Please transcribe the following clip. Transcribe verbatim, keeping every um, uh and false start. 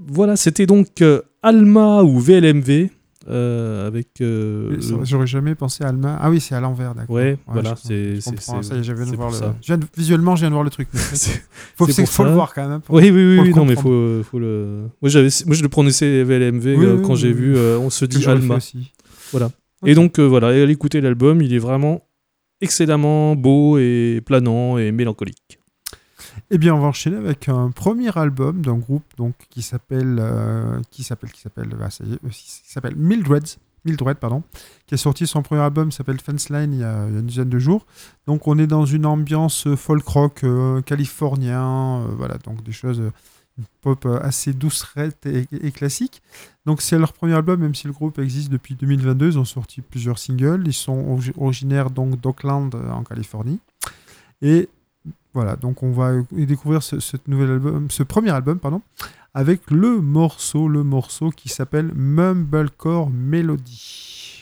voilà, c'était donc euh, Alma ou V L M V. Euh, avec euh, ça, j'aurais jamais pensé à Alma. Ah oui, c'est à l'envers, d'accord. Ouais, ouais voilà, je, c'est, je c'est, comprends. c'est, ça y est, je viens de c'est voir pour le. ça. Je viens de... Visuellement, je viens de voir le truc. Mais c'est, faut, c'est c'est, pour faut ça. le voir quand même. Pour, oui, oui, pour oui, le non, mais comprendre. faut, faut le. Moi, j'avais, moi, je le prononçais V L M V Oui, euh, oui, quand oui, j'ai oui. vu. Euh, on se Que dit j'aurais fait Alma. aussi. Voilà. Okay. Et donc euh, voilà, et l'écouter l'album, il est vraiment excellemment beau et planant et mélancolique. Eh bien, on va enchaîner avec un premier album d'un groupe donc qui s'appelle euh, qui s'appelle qui s'appelle bah, ça y est, qui s'appelle Mildred, Mildred pardon, qui a sorti son premier album s'appelle Fence Line il y, a, il y a une dizaine de jours. Donc on est dans une ambiance folk rock euh, californien, euh, voilà, donc des choses euh, pop assez doucerette et, et, et classique. Donc c'est leur premier album, même si le groupe existe depuis deux mille vingt-deux, ils ont sorti plusieurs singles. Ils sont originaires donc d'Oakland en Californie. Et voilà, donc on va découvrir ce, ce, nouvel album, ce premier album, pardon, avec le morceau, le morceau qui s'appelle Mumblecore Melody.